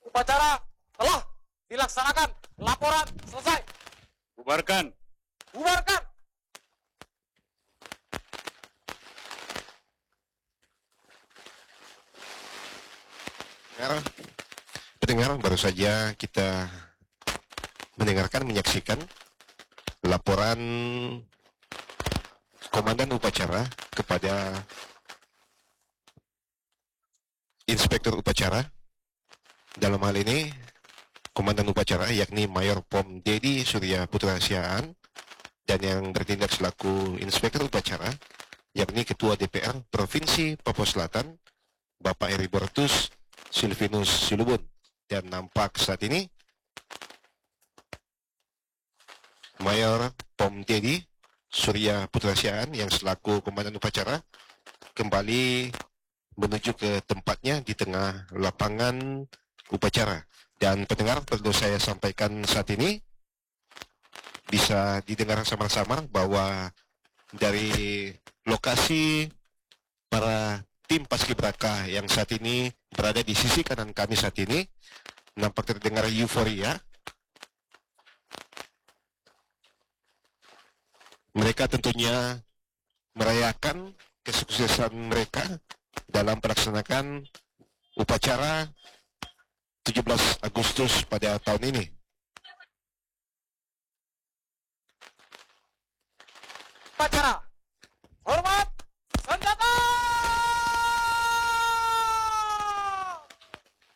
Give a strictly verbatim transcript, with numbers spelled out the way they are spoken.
Upacara telah dilaksanakan. Laporan selesai. Bubarkan. Bubarkan. Pendengar, pendengar, baru saja kita mendengarkan, menyaksikan laporan Komandan Upacara kepada Inspektur Upacara. Dalam hal ini, Komandan Upacara yakni Mayor Pom Dedi Surya Putra Siaan, dan yang bertindak selaku Inspektur Upacara yakni Ketua D P R Provinsi Papua Selatan, Bapak Eribortus Silvinus Silubun. Dan nampak saat ini Mayor Pom Dedi Surya Putra Siaan yang selaku Komandan Upacara kembali menuju ke tempatnya di tengah lapangan upacara. Dan pendengar, perlu saya sampaikan saat ini bisa didengar sama-sama bahwa dari lokasi para tim paskibraka yang saat ini berada di sisi kanan kami saat ini nampak terdengar euforia. Mereka tentunya merayakan kesuksesan mereka dalam melaksanakan upacara tujuh belas Agustus pada tahun ini. Upacara. Hormat.